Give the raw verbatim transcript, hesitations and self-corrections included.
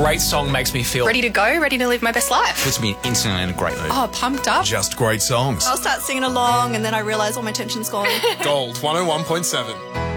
great song makes me feel ready to go, ready to live my best life. puts me instantly in a great mood. Oh, pumped up. Just great songs. I'll start singing along and then I realise all my tension's gone. Gold one oh one point seven.